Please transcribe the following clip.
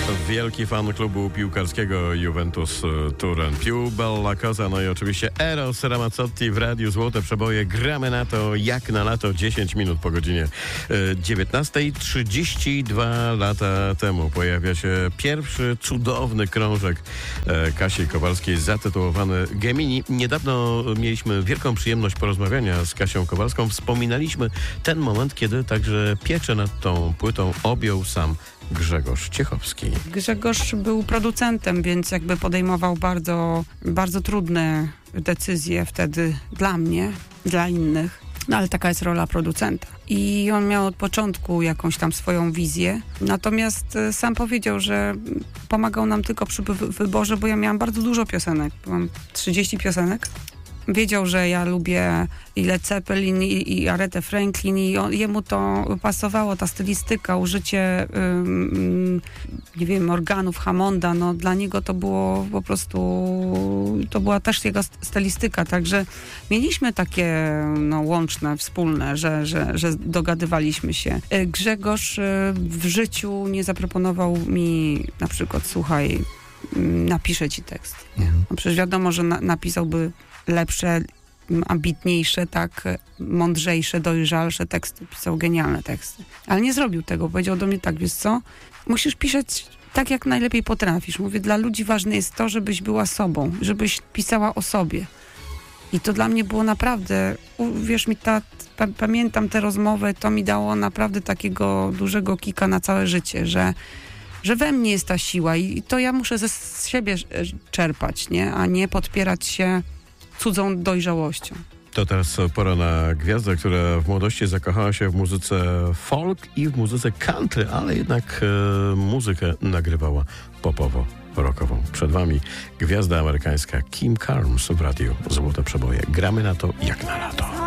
Wielki fan klubu piłkarskiego Juventus Turin. Più bella cosa, no i oczywiście Eros Ramazzotti w Radiu Złote Przeboje. Gramy na to jak na lato, 10 minut po godzinie 19:32 lata temu pojawia się pierwszy cudowny krążek Kasi Kowalskiej zatytułowany Gemini. Niedawno mieliśmy wielką przyjemność porozmawiania z Kasią Kowalską. Wspominaliśmy ten moment, kiedy także pieczę nad tą płytą objął sam Grzegorz Ciechowski. Grzegorz był producentem, więc jakby podejmował bardzo, bardzo trudne decyzje wtedy dla mnie, dla innych. No ale taka jest rola producenta. I on miał od początku jakąś tam swoją wizję. Natomiast sam powiedział, że pomagał nam tylko przy wyborze, bo ja miałam bardzo dużo piosenek. Mam 30 piosenek. Wiedział, że ja lubię i Led Zeppelin, i Aretę Franklin, i jemu to pasowało, ta stylistyka, użycie nie wiem, organów Hammonda, no dla niego to było po prostu, to była też jego stylistyka, także mieliśmy takie no, łączne, wspólne, że dogadywaliśmy się. Grzegorz w życiu nie zaproponował mi na przykład, słuchaj, napiszę ci tekst. No przecież wiadomo, że napisałby lepsze, ambitniejsze, tak, mądrzejsze, dojrzalsze teksty. Pisał genialne teksty. Ale nie zrobił tego. Powiedział do mnie tak, wiesz co, musisz pisać tak, jak najlepiej potrafisz. Mówię, dla ludzi ważne jest to, żebyś była sobą, żebyś pisała o sobie. I to dla mnie było naprawdę, wiesz mi, pamiętam tę rozmowę, to mi dało naprawdę takiego dużego kika na całe życie, że we mnie jest ta siła i to ja muszę ze siebie czerpać, nie? A nie podpierać się cudzą dojrzałością. To teraz pora na gwiazdę, która w młodości zakochała się w muzyce folk i w muzyce country, ale jednak muzykę nagrywała popowo-rockową. Przed wami gwiazda amerykańska Kim Carnes w Radiu Złote Przeboje. Gramy na to jak na lato.